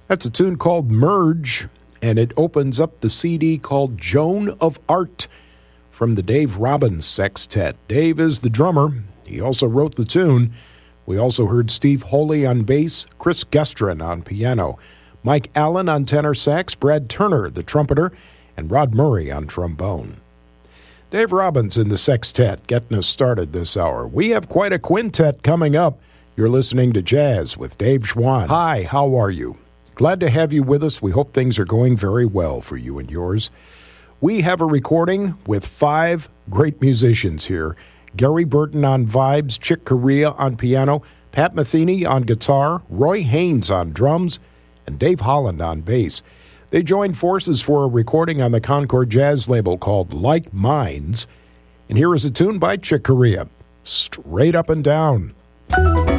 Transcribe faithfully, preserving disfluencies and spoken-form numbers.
That's a tune called Merge, and it opens up the C D called Joan of Art from the Dave Robbins Sextet. Dave is the drummer. He also wrote the tune. We also heard Steve Holy on bass, Chris Gestrin on piano, Mike Allen on tenor sax, Brad Turner, the trumpeter, and Rod Murray on trombone. Dave Robbins in the Sextet getting us started this hour. We have quite a quintet coming up. You're listening to Jazz with Dave Schwann. Hi, how are you? Glad to have you with us. We hope things are going very well for you and yours. We have a recording with five great musicians here. Gary Burton on vibes, Chick Corea on piano, Pat Metheny on guitar, Roy Haynes on drums, and Dave Holland on bass. They joined forces for a recording on the Concord Jazz label called Like Minds. And here is a tune by Chick Corea, Straight Up and Down.